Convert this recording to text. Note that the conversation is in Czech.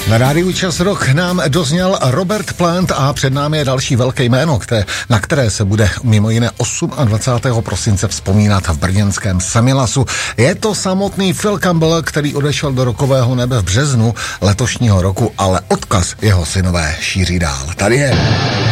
Na rádiu Čas Rock nám dozněl Robert Plant a před námi je další velké jméno, na které se bude mimo jiné 28. prosince vzpomínat v brněnském Semilasu. Je to samotný Phil Campbell, který odešel do rokového nebe v březnu letošního roku, ale odkaz jeho synové šíří dál. Tady je.